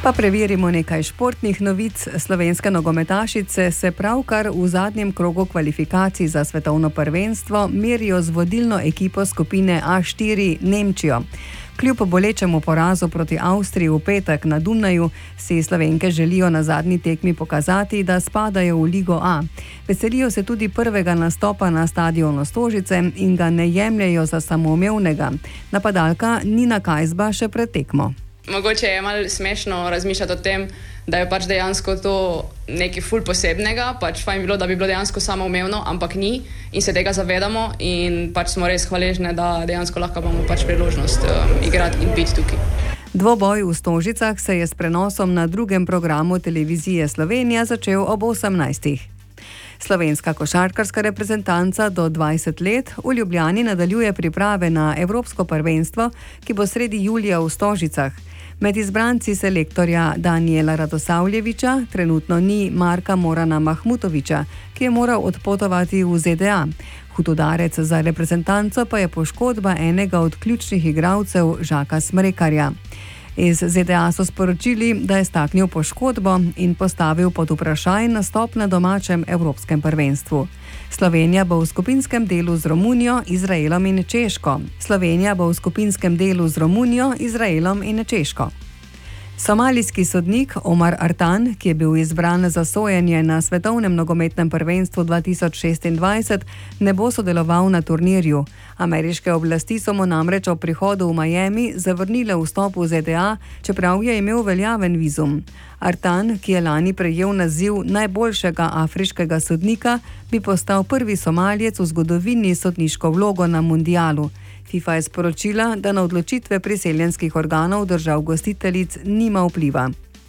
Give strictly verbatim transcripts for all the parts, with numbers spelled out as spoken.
Pa preverimo nekaj športnih novic. Slovenske nogometašice se pravkar v zadnjem krogu kvalifikacij za svetovno prvenstvo merijo z vodilno ekipo skupine A štiri Nemčijo. Kljub bolečemu porazu proti Avstriji v petek na Dunaju si Slovenke želijo na zadnji tekmi pokazati, da spadajo v Ligo A. Veselijo se tudi prvega nastopa na stadionu Stožice in ga ne jemljajo za samoumevnega. Napadalka Nina Kajzba še pred tekmo. Mogoče je malo smešno razmišljati o tem, da je pač dejansko to nekaj ful posebnega, pač fajn bilo, da bi bilo dejansko samoumevno, ampak ni in se tega zavedamo in pač smo res hvaležne, da dejansko lahko imamo pač priložnost um, igrati in biti tukaj. Dvoboj v Stožicah se je s prenosom na drugem programu televizije Slovenija začel ob osemnajstih. Slovenska košarkarska reprezentanca do dvajset let v Ljubljani nadaljuje priprave na Evropsko prvenstvo, ki bo sredi julija v Stožicah. Med izbranci selektorja Danijela Radosavljeviča trenutno ni Marka Morana Mahmutoviča, ki je moral odpotovati v Z D A. Hud udarec za reprezentanco pa je poškodba enega od ključnih igralcev Žaka Smrekarja. Iz Z D A so sporočili, da je staknil poškodbo in postavil pod vprašaj nastop na domačem evropskem prvenstvu. Slovenija bo v skupinskem delu z Romunijo, Izraelom in Češko. Slovenija bo v skupinskem delu z Romunijo, Izraelom in Češko. Somalijski sodnik Omar Artan, ki je bil izbran za sojenje na svetovnem nogometnem prvenstvu dva tisoč šestindvajset, ne bo sodeloval na turnirju. Ameriške oblasti so mu namreč ob prihodu v Miami zavrnile vstop v Z D A, čeprav je imel veljaven vizum. Artan, ki je lani prejel naziv najboljšega afriškega sodnika, bi postal prvi Somalijec v zgodovini sodniško vlogo na mundialu. FIFA je sporočila, da na odločitve priseljenskih organov držav gostiteljic nima vpliva.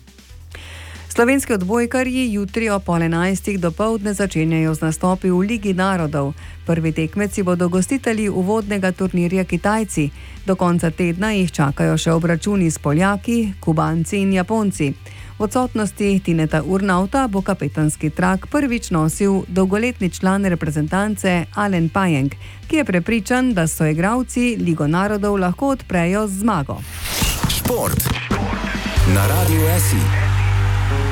Slovenski odbojkarji jutri o pol enajstih dopoldne začenjajo z nastopi v Ligi narodov. Prvi tekmeci bodo gostitelji uvodnega turnirja Kitajci. Do konca tedna jih čakajo še obračuni s Poljaki, Kubanci in Japonci. V odsotnosti Tineta Urnauta bo kapetanski trak prvič nosil dolgoletni član reprezentance Alen Pajeng, ki je prepričan, da so igralci Ligo narodov lahko odprejo z zmago. Šport na Radiu S I.